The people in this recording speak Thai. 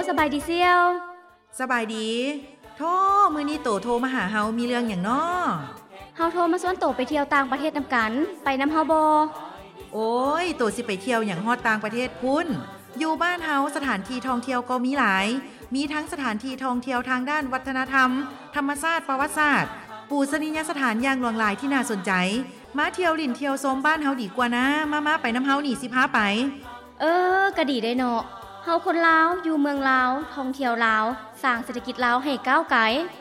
สบายดีเสี่ยวสบายดีโธ่มื้อนี้โตโทรมาหาเฮามีเรื่องหยังน้อเฮาโทรมาชวนโตไปเที่ยวต่างประเทศนำกันไปนำเฮาบ่โอ้ยโตสิไปเที่ยวหยังฮอดต่างประเทศพุ่นอยู่บ้านเฮาสถานที่ท่องเที่ยวก็มีหลายมีทั้งสถานที่ท่องเที่ยวทางด้านวัฒนธรรมธรรมชาติประวัติศาสตร์ปูชนียสถานอย่างหลวงหลายที่น่าสนใจมาเที่ยวลิ่นเที่ยวชมบ้านเฮาดีกว่านะมาไปนำเฮานี่สิพาไปก็ดีได้เนาะเฮาคนลาวอยู่เมืองลาวท่องเที่ยวลาวสร้างเศรษฐกิจลาวให้ก้าวไกล